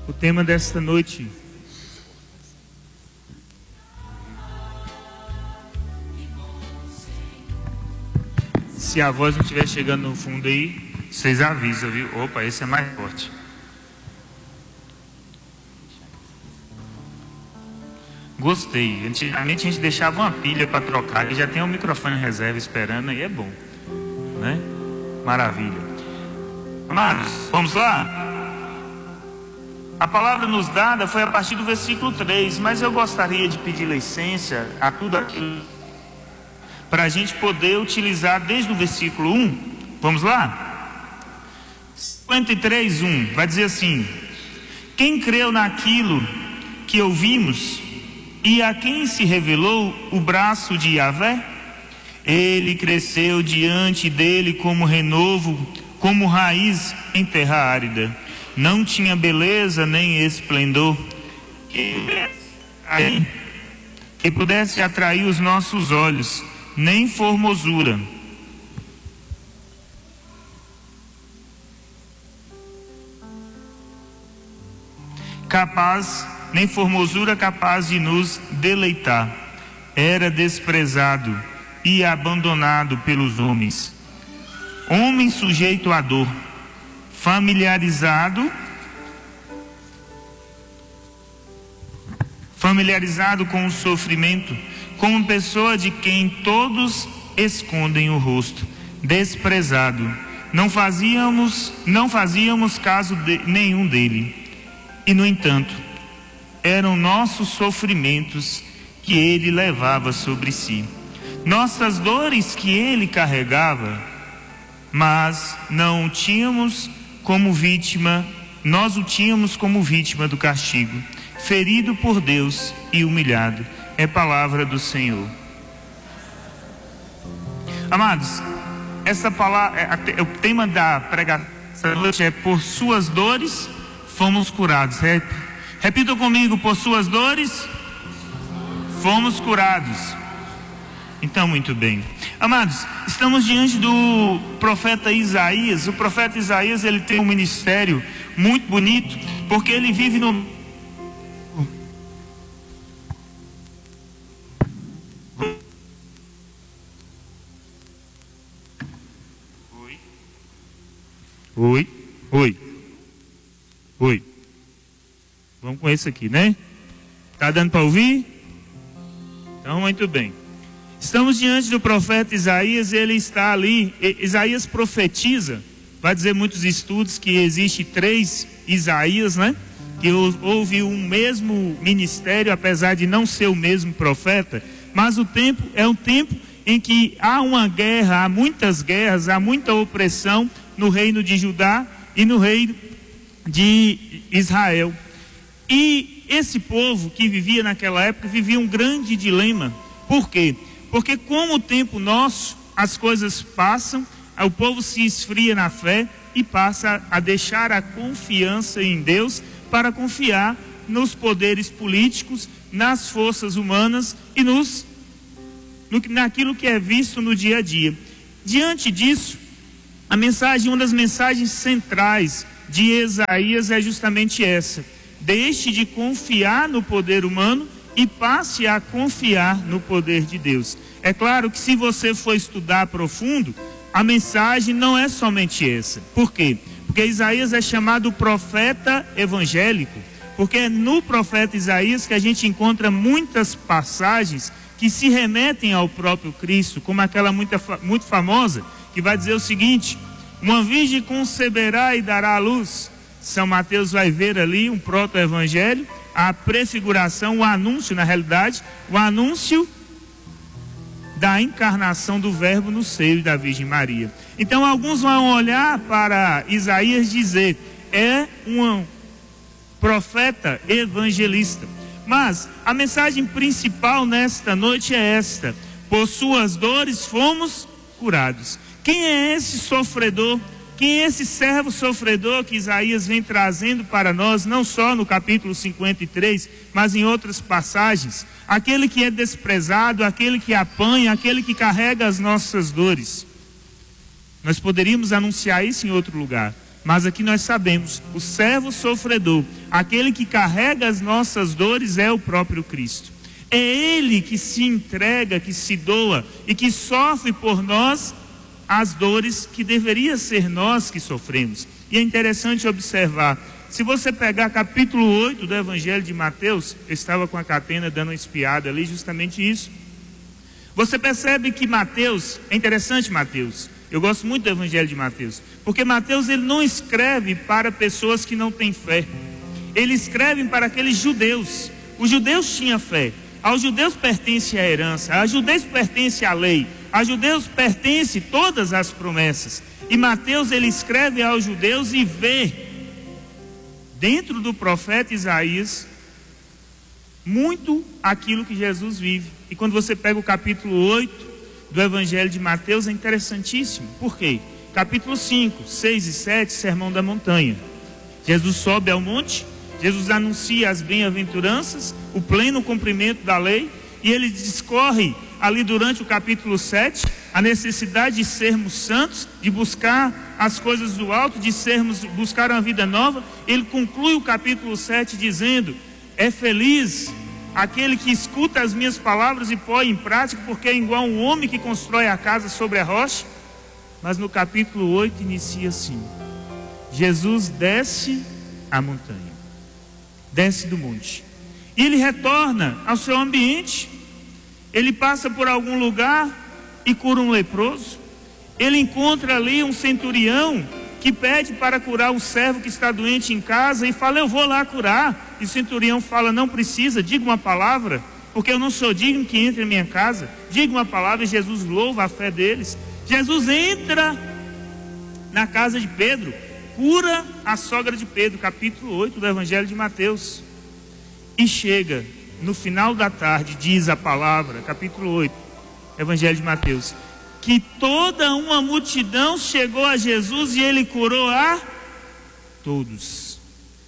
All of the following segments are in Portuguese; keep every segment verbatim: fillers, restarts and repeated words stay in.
O tema desta noite: se a voz não estiver chegando no fundo aí, vocês avisam, viu? Opa, esse é mais forte. Gostei. Antigamente a gente deixava uma pilha para trocar, e já tem um microfone reserva esperando, aí é bom, né? Maravilha. Amados, vamos lá? A palavra nos dada foi a partir do versículo três, mas eu gostaria de pedir licença a tudo aquilo para a gente poder utilizar desde o versículo um. Vamos lá? cinquenta e três, um vai dizer assim: quem creu naquilo que ouvimos e a quem se revelou o braço de Yahvé, ele cresceu diante dele como renovo, como raiz em terra árida. Não tinha beleza nem esplendor que, que pudesse atrair os nossos olhos, nem formosura. Capaz, nem formosura capaz de nos deleitar. Era desprezado e abandonado pelos homens. Homem sujeito à dor, familiarizado, familiarizado com o sofrimento, como pessoa de quem todos escondem o rosto, desprezado. Não fazíamos, não fazíamos caso de nenhum dele. E no entanto, eram nossos sofrimentos que ele levava sobre si, nossas dores que ele carregava, mas não o tínhamos como vítima, nós o tínhamos como vítima do castigo, ferido por Deus e humilhado. É palavra do Senhor. Amados, essa palavra, o tema da pregação essa noite é: por suas dores fomos curados. Repita comigo: por suas dores fomos curados. Então, muito bem. Amados, estamos diante do profeta Isaías. O profeta Isaías, ele tem um ministério muito bonito, porque ele vive no Oi. Oi. Oi. Oi. Vamos com esse aqui, né? Tá dando para ouvir? Então, muito bem. Estamos diante do profeta Isaías. Ele está ali. Isaías profetiza. Vai dizer muitos estudos que existe três Isaías, né? Que houve um mesmo ministério, apesar de não ser o mesmo profeta. Mas o tempo é um tempo em que há uma guerra, há muitas guerras, há muita opressão no reino de Judá e no reino de Israel. E esse povo que vivia naquela época vivia um grande dilema. Por quê? Porque como o tempo nosso, as coisas passam, o povo se esfria na fé e passa a deixar a confiança em Deus para confiar nos poderes políticos, nas forças humanas e nos, no, naquilo que é visto no dia a dia. Diante disso, a mensagem, uma das mensagens centrais de Isaías é justamente essa: deixe de confiar no poder humano e passe a confiar no poder de Deus. É claro que se você for estudar profundo, a mensagem não é somente essa. Por quê? Porque Isaías é chamado profeta evangélico, porque é no profeta Isaías que a gente encontra muitas passagens que se remetem ao próprio Cristo, como aquela muito, muito famosa, que vai dizer o seguinte: uma virgem conceberá e dará à luz. São Mateus vai ver ali um proto-evangelho, a prefiguração, o anúncio, na realidade, o anúncio da encarnação do Verbo no seio da Virgem Maria. Então alguns vão olhar para Isaías e dizer: é um profeta evangelista. Mas a mensagem principal nesta noite é esta: por suas dores fomos curados. Quem é esse sofredor? Quem é esse servo sofredor que Isaías vem trazendo para nós, não só no capítulo cinquenta e três, mas em outras passagens? Aquele que é desprezado, aquele que apanha, aquele que carrega as nossas dores. Nós poderíamos anunciar isso em outro lugar, Mas aqui nós sabemos, o servo sofredor, aquele que carrega as nossas dores, é o próprio Cristo. É Ele que se entrega, que se doa e que sofre por nós as dores que deveria ser nós que sofremos. E é interessante observar, se você pegar capítulo oito do Evangelho de Mateus, eu estava com a Catena dando uma espiada ali, justamente isso. Você percebe que Mateus, é interessante Mateus, eu gosto muito do Evangelho de Mateus, porque Mateus ele não escreve para pessoas que não têm fé, ele escreve para aqueles judeus. Os judeus tinham fé, aos judeus pertence a herança, aos judeus pertence a lei, aos judeus pertence todas as promessas. E Mateus ele escreve aos judeus e vê dentro do profeta Isaías muito aquilo que Jesus vive. E quando você pega o capítulo oito do Evangelho de Mateus, é interessantíssimo. Por quê? Capítulo cinco, seis e sete, Sermão da Montanha. Jesus sobe ao monte, Jesus anuncia as bem-aventuranças, o pleno cumprimento da lei, e ele discorre ali durante o capítulo sete, a necessidade de sermos santos, de buscar as coisas do alto, de sermos, buscar uma vida nova. Ele conclui o capítulo sete dizendo: é feliz aquele que escuta as minhas palavras e põe em prática, porque é igual um homem que constrói a casa sobre a rocha. Mas no capítulo oito inicia assim: Jesus desce a montanha, desce do monte, e ele retorna ao seu ambiente. Ele passa por algum lugar e cura um leproso. Ele encontra ali um centurião que pede para curar um servo que está doente em casa e fala: eu vou lá curar. E o centurião fala: não precisa, diga uma palavra, porque eu não sou digno que entre em minha casa. Diga uma palavra. E Jesus louva a fé deles. Jesus entra na casa de Pedro, cura a sogra de Pedro, capítulo oito do Evangelho de Mateus. E chega no final da tarde, diz a palavra, capítulo oito, Evangelho de Mateus, que toda uma multidão chegou a Jesus e ele curou a todos.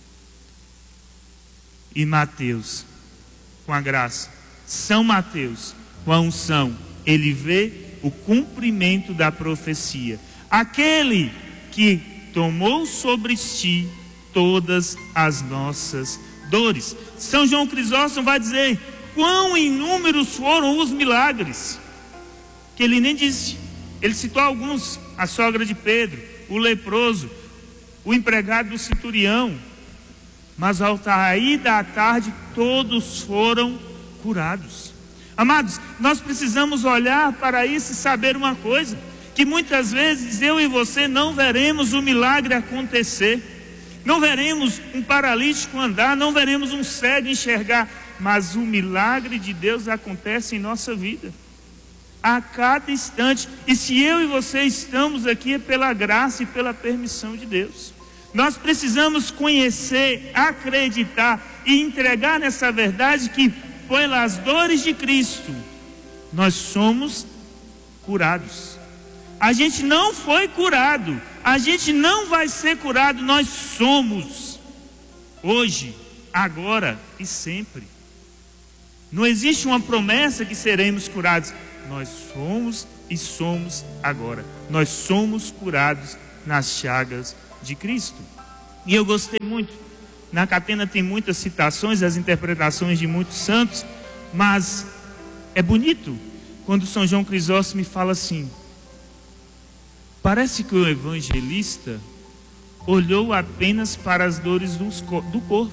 E Mateus, com a graça, São Mateus, com a unção, ele vê o cumprimento da profecia. Aquele que tomou sobre si todas as nossas dores. São João Crisóstomo vai dizer quão inúmeros foram os milagres, que ele nem disse, ele citou alguns: a sogra de Pedro, o leproso, o empregado do centurião. Mas ao cair da tarde todos foram curados. Amados, nós precisamos olhar para isso e saber uma coisa, que muitas vezes eu e você não veremos o milagre acontecer, não veremos um paralítico andar, não veremos um cego enxergar, mas o milagre de Deus acontece em nossa vida, a cada instante. E se eu e você estamos aqui é pela graça e pela permissão de Deus. Nós precisamos conhecer, acreditar e entregar nessa verdade que pelas dores de Cristo nós somos curados. A gente não foi curado, a gente não vai ser curado, nós somos, hoje, agora e sempre. Não existe uma promessa que seremos curados, nós somos e somos agora. Nós somos curados nas chagas de Cristo. E eu gostei muito, na Catena tem muitas citações, as interpretações de muitos santos, mas é bonito quando São João Crisóstomo me fala assim: parece que o evangelista olhou apenas para as dores do corpo.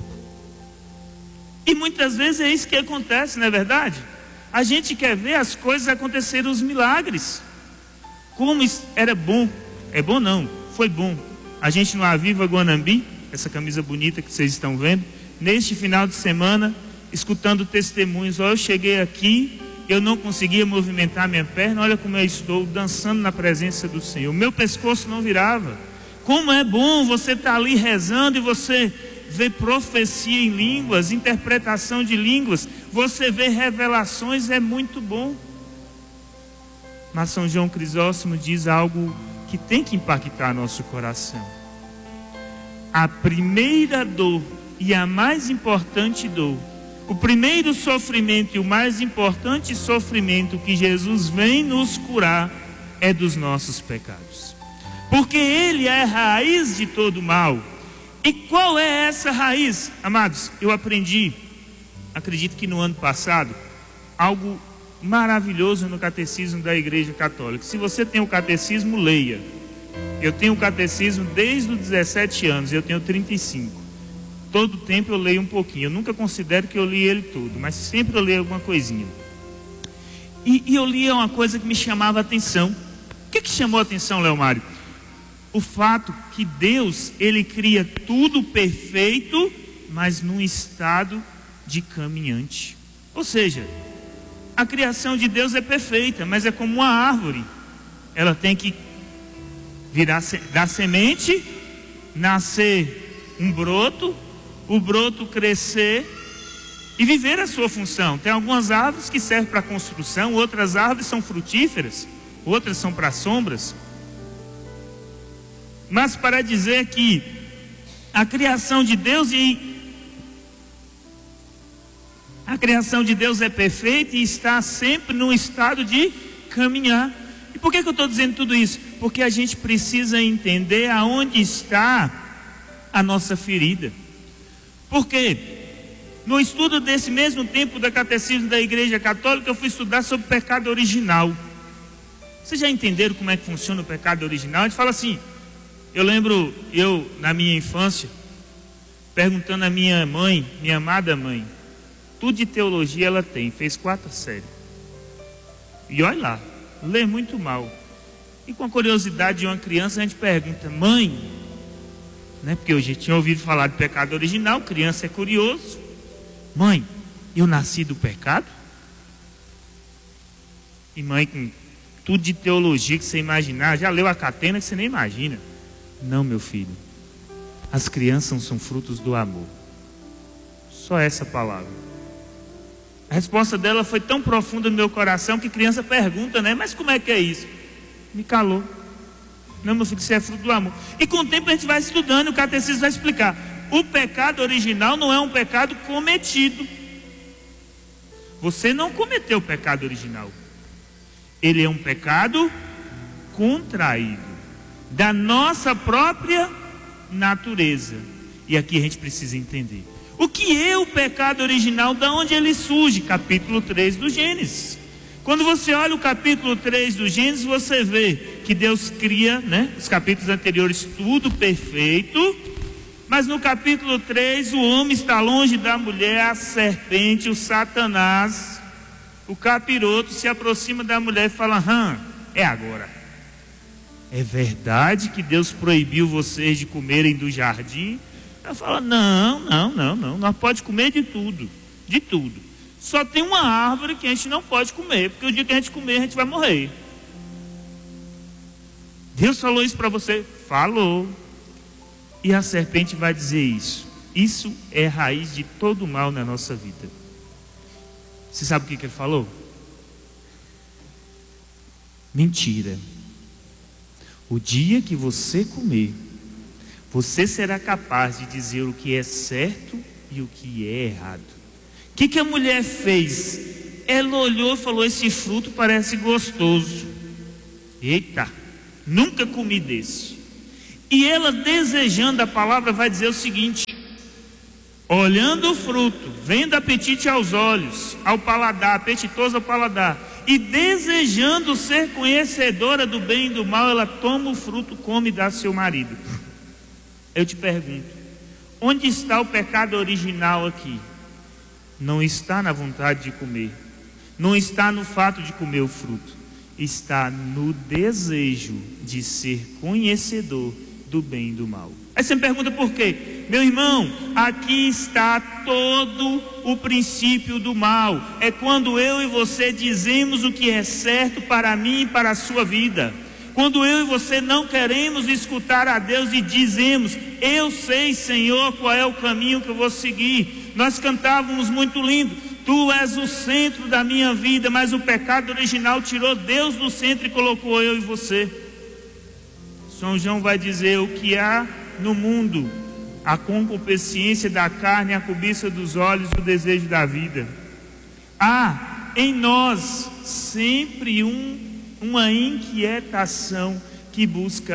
E muitas vezes é isso que acontece, não é verdade? A gente quer ver as coisas acontecerem, os milagres. Como era bom, é bom não, foi bom. A gente no Aviva Guanambi, essa camisa bonita que vocês estão vendo, neste final de semana, escutando testemunhos: ó, eu cheguei aqui, eu não conseguia movimentar minha perna, olha como eu estou dançando na presença do Senhor, meu pescoço não virava. Como é bom você estar ali rezando e você vê profecia em línguas, interpretação de línguas, você vê revelações, é muito bom. Mas São João Crisóstomo diz algo que tem que impactar nosso coração: a primeira dor e a mais importante dor, o primeiro sofrimento e o mais importante sofrimento que Jesus vem nos curar é dos nossos pecados. porque Ele é a raiz de todo mal. E qual é essa raiz? Amados, eu aprendi, acredito que no ano passado, algo maravilhoso no catecismo da Igreja Católica. Se você tem o catecismo, leia. Eu tenho o catecismo desde os dezessete anos, eu tenho trinta e cinco. Todo tempo eu leio um pouquinho. Eu nunca considero que eu li ele todo, mas sempre eu leio alguma coisinha. E, e eu li uma coisa que me chamava a atenção. O que que chamou a atenção, Leomário? O fato que Deus, Ele cria tudo perfeito, mas num estado de caminhante. Ou seja, a criação de Deus é perfeita, mas é como uma árvore. Ela tem que virar, dar semente, nascer um broto, o broto crescer e viver a sua função. Tem algumas árvores que servem para construção, outras árvores são frutíferas, outras são para sombras. Mas para dizer que a criação de Deus e a criação de Deus é perfeita e está sempre num estado de caminhar. E por que que eu estou dizendo tudo isso? Porque a gente precisa entender aonde está a nossa ferida. Porque no estudo desse mesmo tempo da Catecismo da Igreja Católica, eu fui estudar sobre o pecado original. Vocês já entenderam como é que funciona o pecado original? A gente fala assim, eu lembro, eu na minha infância, perguntando à minha mãe, minha amada mãe, tudo de teologia ela tem, fez quarta série. E olha lá, lê muito mal. E com a curiosidade de uma criança, a gente pergunta, mãe, né? Porque eu já tinha ouvido falar de pecado original, criança é curioso. Mãe, eu nasci do pecado? E mãe, com tudo de teologia que você imaginar, já leu a catena que você nem imagina. Não, meu filho, as crianças são frutos do amor. Só essa palavra. A resposta dela foi tão profunda no meu coração que criança pergunta, né? Mas como é que é isso? Me calou. Não, meu filho, isso é fruto do amor. E com o tempo a gente vai estudando e o catecismo vai explicar. O pecado original não é um pecado cometido. Você não cometeu o pecado original. Ele é um pecado contraído da nossa própria natureza. E aqui a gente precisa entender. O que é o pecado original? Da onde ele surge? Capítulo três do Gênesis. Quando você olha o capítulo três do Gênesis, você vê que Deus cria, né? Os capítulos anteriores, tudo perfeito. Mas no capítulo três, o homem está longe da mulher, a serpente, o Satanás, o capiroto se aproxima da mulher e fala, hã, é agora. É verdade que Deus proibiu vocês de comerem do jardim? Ela fala, não, não, não, não, nós podemos comer de tudo, de tudo. Só tem uma árvore que a gente não pode comer, porque o dia que a gente comer, a gente vai morrer. Deus falou isso para você? Falou. E a serpente vai dizer isso. Isso é a raiz de todo o mal na nossa vida. Você sabe o que, que ele falou? Mentira. O dia que você comer, você será capaz de dizer o que é certo e o que é errado. O que, que a mulher fez? Ela olhou e falou, esse fruto parece gostoso. Eita, nunca comi desse. E ela, desejando a palavra, vai dizer o seguinte: olhando o fruto, vendo apetite aos olhos, ao paladar, apetitoso ao paladar, e desejando ser conhecedora do bem e do mal, ela toma o fruto, come e dá ao seu marido. Eu te pergunto, onde está o pecado original aqui? Não está na vontade de comer, não está no fato de comer o fruto, está no desejo de ser conhecedor do bem e do mal. Aí você me pergunta por quê? Meu irmão, aqui está todo o princípio do mal. É quando eu e você dizemos o que é certo para mim e para a sua vida. Quando eu e você não queremos escutar a Deus e dizemos, eu sei, Senhor, qual é o caminho que eu vou seguir. Nós cantávamos muito lindo, tu és o centro da minha vida, mas o pecado original tirou Deus do centro e colocou eu e você. São João vai dizer, o que há no mundo, a concupiscência da carne, a cobiça dos olhos, o desejo da vida. Há em nós sempre um, uma inquietação que busca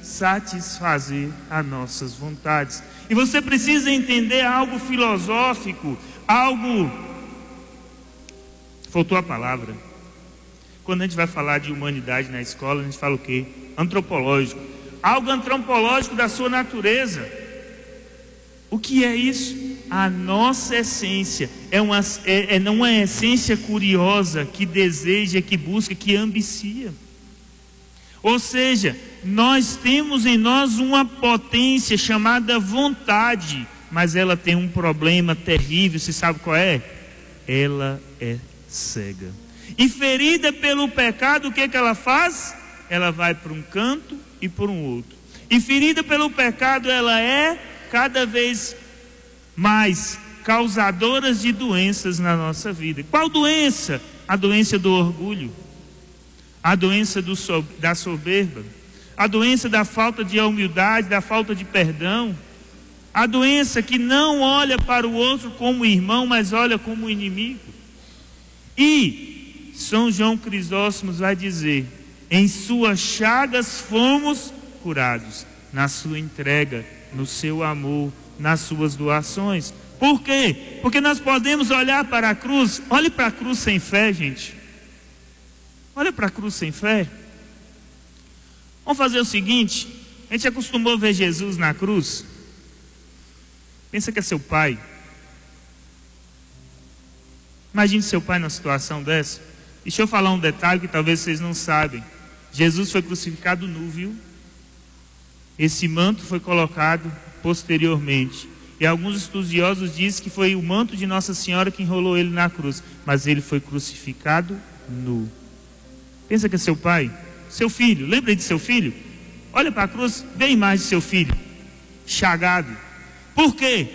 satisfazer as nossas vontades. E você precisa entender algo filosófico, algo... Faltou a palavra. Quando a gente vai falar de humanidade na escola, a gente fala o quê? Antropológico. Algo antropológico da sua natureza. O que é isso? A nossa essência é uma, é, é não é essência curiosa, que deseja, que busca, que ambicia. Ou seja, nós temos em nós uma potência chamada vontade, mas ela tem um problema terrível. Você sabe qual é? Ela é cega. E ferida pelo pecado, o que, que ela faz? Ela vai para um canto e por um outro. E ferida pelo pecado, ela é cada vez mais causadora de doenças na nossa vida. Qual doença? A doença do orgulho, a doença do, da soberba, a doença da falta de humildade, da falta de perdão, a doença que não olha para o outro como irmão, mas olha como inimigo. E São João Crisóstomo vai dizer: em suas chagas fomos curados, na sua entrega, no seu amor, nas suas doações. Por quê? Porque nós podemos olhar para a cruz. Olhe para a cruz sem fé, gente. Olha para a cruz sem fé. Vamos fazer o seguinte: a gente acostumou a ver Jesus na cruz. Pensa que é seu pai. Imagine seu pai numa situação dessa. Deixa eu falar um detalhe que talvez vocês não sabem. Jesus foi crucificado nu, viu? Esse manto foi colocado posteriormente. E alguns estudiosos dizem que foi o manto de Nossa Senhora que enrolou ele na cruz. Mas ele foi crucificado nu. Pensa que é seu pai, seu filho. Lembra de seu filho? Olha para a cruz, vê a imagem de seu filho, chagado. Por quê?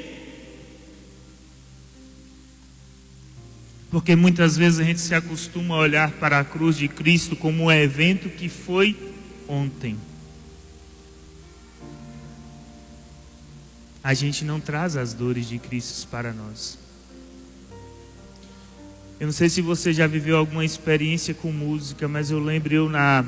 Porque muitas vezes a gente se acostuma a olhar para a cruz de Cristo como um evento que foi ontem. A gente não traz as dores de Cristo para nós. Eu não sei se você já viveu alguma experiência com música, mas eu lembro eu na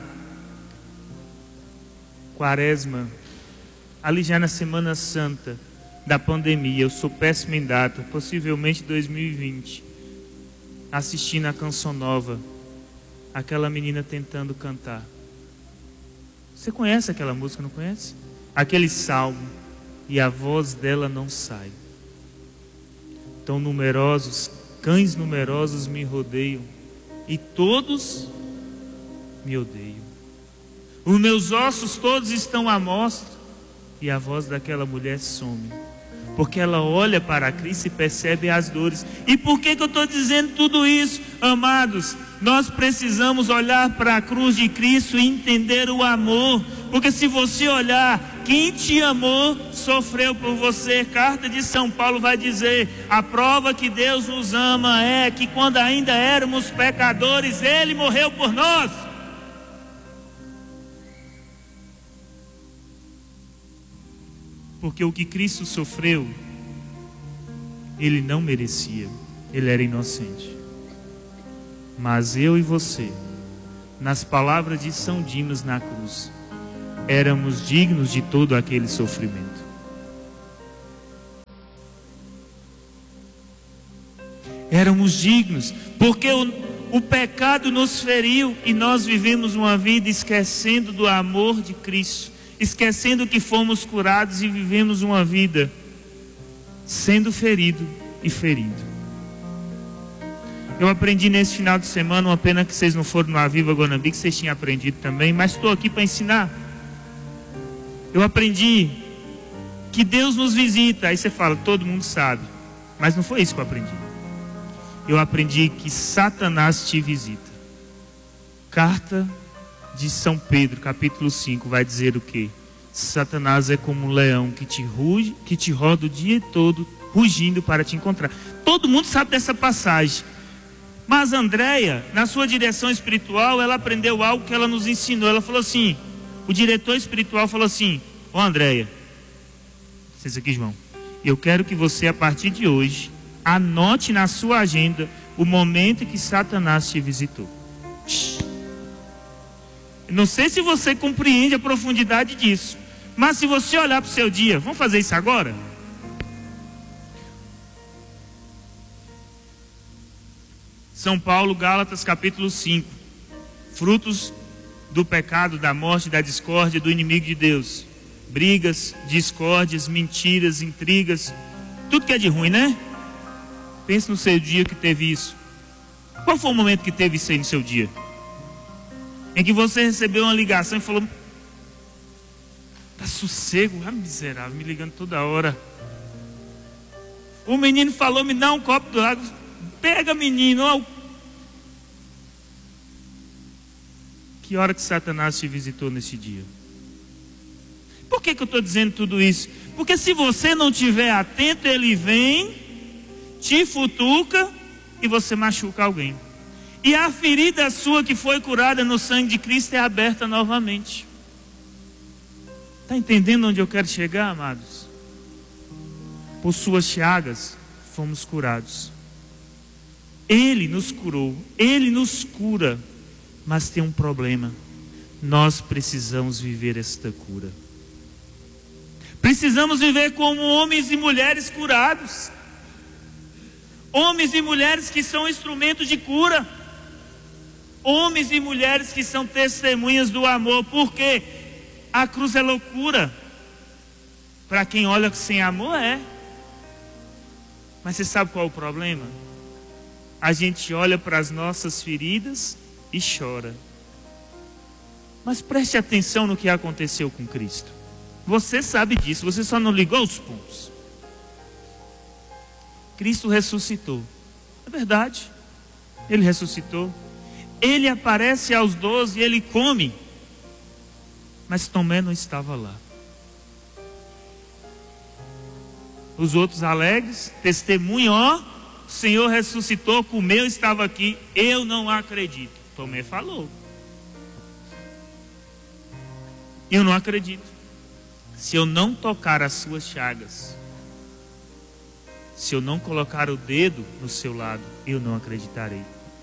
Quaresma, ali já na Semana Santa da pandemia, eu sou péssimo em data, possivelmente dois mil e vinte, assistindo a Canção Nova, aquela menina tentando cantar. Você conhece aquela música, não conhece? Aquele salmo. E a voz dela não sai. Tão numerosos, cães numerosos me rodeiam, e todos me odeiam. Os meus ossos todos estão à mostra, e a voz daquela mulher some. Porque ela olha para Cristo e percebe as dores. E por que que eu estou dizendo tudo isso? Amados, nós precisamos olhar para a cruz de Cristo e entender o amor. Porque se você olhar, quem te amou sofreu por você. Carta de São Paulo vai dizer: a prova que Deus nos ama é que quando ainda éramos pecadores, Ele morreu por nós. Porque o que Cristo sofreu, Ele não merecia. Ele era inocente. Mas eu e você, nas palavras de São Dimas na cruz, éramos dignos de todo aquele sofrimento. Éramos dignos, porque o, o pecado nos feriu e nós vivemos uma vida esquecendo do amor de Cristo, esquecendo que fomos curados e vivemos uma vida sendo ferido e ferido. Eu aprendi nesse final de semana, uma pena que vocês não foram no Aviva Guanambi, que vocês tinham aprendido também, mas estou aqui para ensinar. Eu aprendi que Deus nos visita. Aí você fala, todo mundo sabe. Mas não foi isso que eu aprendi. Eu aprendi que Satanás te visita. Carta de São Pedro, capítulo cinco, vai dizer o quê? Satanás é como um leão que te ruge, que te roda o dia todo, rugindo para te encontrar. Todo mundo sabe dessa passagem. Mas Andréia, na sua direção espiritual, ela aprendeu algo que ela nos ensinou. Ela falou assim, o diretor espiritual falou assim: ó Andréia, vocês aqui, João, eu quero que você, a partir de hoje, anote na sua agenda o momento que Satanás te visitou. Não sei se você compreende a profundidade disso, mas se você olhar para o seu dia, vamos fazer isso agora? São Paulo, Gálatas capítulo cinco. Frutos do pecado, da morte, da discórdia, do inimigo de Deus. Brigas, discórdias, mentiras, intrigas, tudo que é de ruim, né? Pense no seu dia que teve isso. Qual foi o momento que teve isso aí no seu dia? Em que você recebeu uma ligação e falou: tá sossego, ah, miserável, me ligando toda hora. O menino falou: me dá um copo de água. Pega, menino. Ó. Que hora que Satanás te visitou nesse dia? Por que que eu estou dizendo tudo isso? Porque se você não estiver atento, ele vem, te futuca e você machuca alguém. E a ferida sua que foi curada no sangue de Cristo é aberta novamente. Está entendendo onde eu quero chegar, amados? Por suas chagas fomos curados. Ele nos curou, Ele nos cura. Mas tem um problema: nós precisamos viver esta cura. Precisamos viver como homens e mulheres curados. Homens e mulheres que são instrumentos de cura. Homens e mulheres que são testemunhas do amor. Porque a cruz é loucura. Para quem olha sem amor é. Mas você sabe qual é o problema? A gente olha para as nossas feridas e chora. Mas preste atenção no que aconteceu com Cristo. Você sabe disso, você só não ligou os pontos. Cristo ressuscitou. É verdade. Ele ressuscitou. Ele aparece aos doze e ele come. Mas Tomé não estava lá. Os outros alegres testemunham: ó, o Senhor ressuscitou, comeu, estava aqui. Eu não acredito. Tomé falou: eu não acredito. Se eu não tocar as suas chagas, se eu não colocar o dedo no seu lado, eu não acreditarei.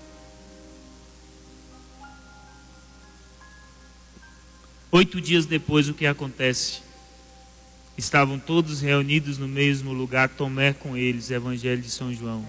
Oito dias depois, o que acontece? Estavam todos reunidos no mesmo lugar, Tomé com eles, Evangelho de São João.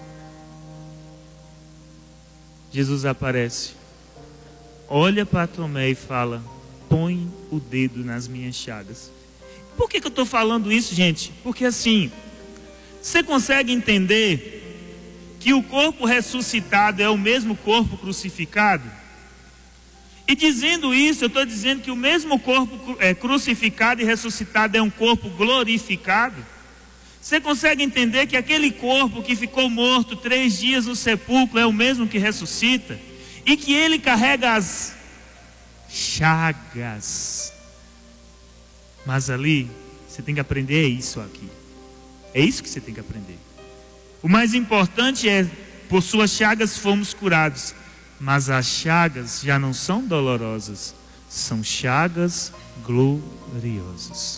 Jesus aparece, olha para Tomé e fala: põe o dedo nas minhas chagas. Por que que eu estou falando isso, gente? Porque assim, você consegue entender que o corpo ressuscitado é o mesmo corpo crucificado? E dizendo isso, eu estou dizendo que o mesmo corpo é, crucificado e ressuscitado é um corpo glorificado. Você consegue entender que aquele corpo que ficou morto três dias no sepulcro é o mesmo que ressuscita? E que ele carrega as chagas. Mas ali, você tem que aprender isso aqui. É isso que você tem que aprender. O mais importante é: por suas chagas fomos curados. Mas as chagas já não são dolorosas, são chagas gloriosas.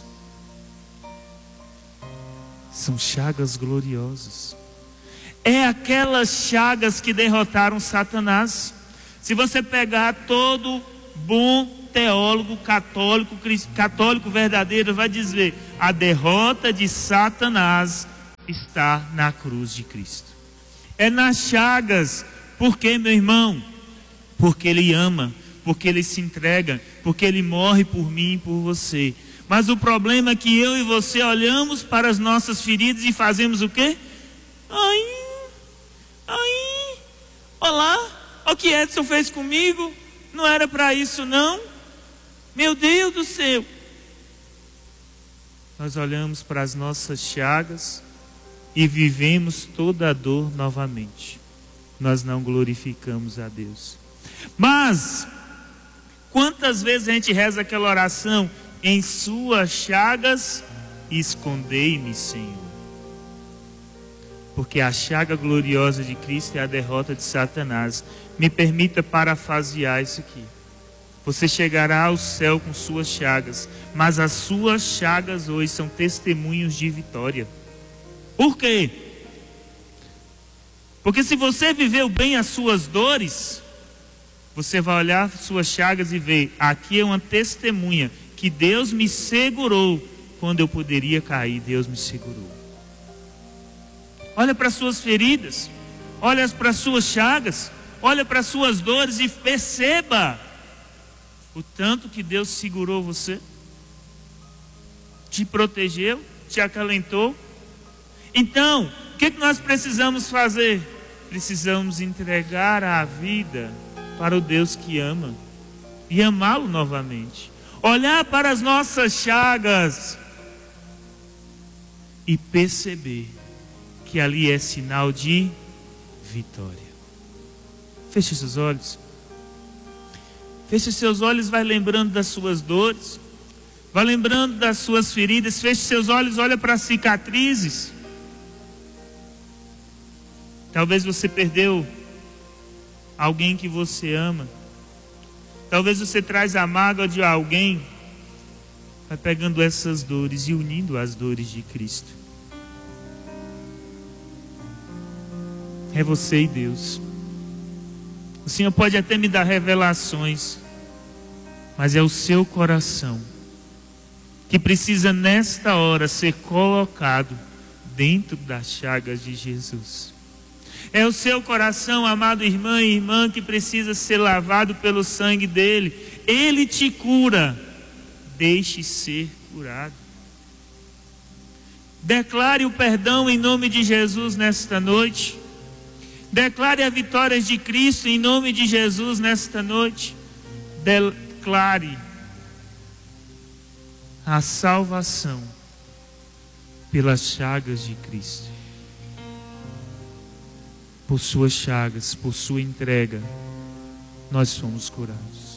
São chagas gloriosas. É aquelas chagas que derrotaram Satanás. Se você pegar todo bom teólogo católico, católico verdadeiro, vai dizer: a derrota de Satanás está na cruz de Cristo. É nas chagas. Por quê, meu irmão? Porque Ele ama, porque Ele se entrega, porque Ele morre por mim e por você. Mas o problema é que eu e você olhamos para as nossas feridas e fazemos o quê? Ai, ai, olá, olha o que Edson fez comigo, não era para isso não. Meu Deus do céu. Nós olhamos para as nossas chagas e vivemos toda a dor novamente. Nós não glorificamos a Deus. Mas quantas vezes a gente reza aquela oração: em suas chagas escondei-me, Senhor. Porque a chaga gloriosa de Cristo é a derrota de Satanás. Me permita parafrasear isso aqui: você chegará ao céu com suas chagas, mas as suas chagas hoje são testemunhos de vitória. Por quê? Porque se você viveu bem as suas dores, Você vai olhar suas chagas e ver, aqui é uma testemunha que Deus me segurou quando eu poderia cair, Deus me segurou. Olha para suas feridas, olha para suas chagas, olha para suas dores e perceba o tanto que Deus segurou você, te protegeu, te acalentou. Então, o que, que nós precisamos fazer? Precisamos entregar a vida para o Deus que ama e amá-lo novamente. Olhar para as nossas chagas e perceber que ali é sinal de vitória. Feche seus olhos. Feche seus olhos, vai lembrando das suas dores, vai lembrando das suas feridas. Feche seus olhos, olha para as cicatrizes. Talvez você perdeu alguém que você ama. Talvez você traz a mágoa de alguém. Vai pegando essas dores e unindo as dores de Cristo. É você e Deus. O Senhor pode até me dar revelações, mas é o seu coração que precisa nesta hora ser colocado dentro das chagas de Jesus. É o seu coração, amado irmão e irmã, que precisa ser lavado pelo sangue dele. Ele te cura. Deixe ser curado. Declare o perdão em nome de Jesus nesta noite. Declare a vitória de Cristo em nome de Jesus nesta noite. Declare a salvação pelas chagas de Cristo. Por suas chagas, por sua entrega, nós fomos curados.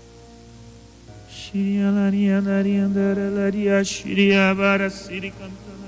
Shri